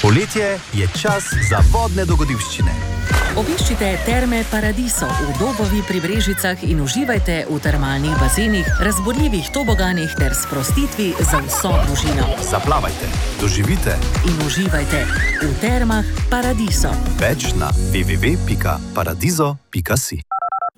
Poletje je čas za vodne dogodivščine. Obiščite Terme Paradiso v Dobovi pri Brežicah in uživajte v termalnih bazenih, razburljivih toboganih ter sprostitvi za vso družino. Zaplavajte, doživite in uživajte v Termah Paradiso. Več na www.paradiso.si.